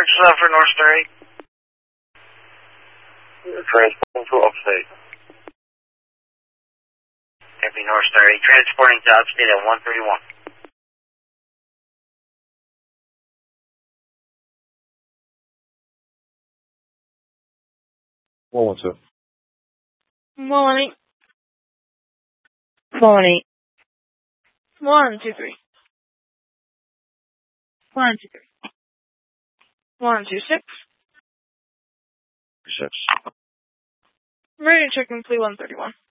for North Star 8. Transporting to upstate. Copy North Star 8. Transporting to upstate at 131. One, two. Morning. Morning. 1, 2, 3. 1, 2, 3. 1, 2, 6. 6. Ready to check complete 131.